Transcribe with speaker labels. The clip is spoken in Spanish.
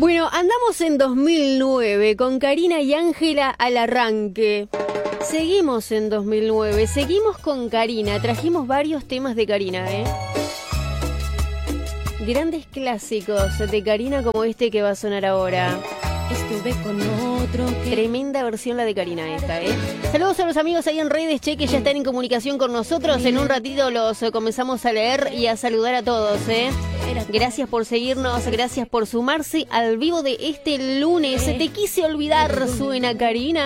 Speaker 1: Bueno, andamos en 2009 con Karina y Ángela al arranque. Seguimos en 2009, seguimos con Karina. Trajimos varios temas de Karina, Grandes clásicos de Karina como este que va a sonar ahora.
Speaker 2: Estuve con otro que...
Speaker 1: Tremenda versión la de Karina esta, Saludos a los amigos ahí en redes, che, que ya están en comunicación con nosotros. En un ratito los comenzamos a leer y a saludar a todos, Gracias por seguirnos, gracias por sumarse al vivo de este lunes. Te quise olvidar, suena Karina.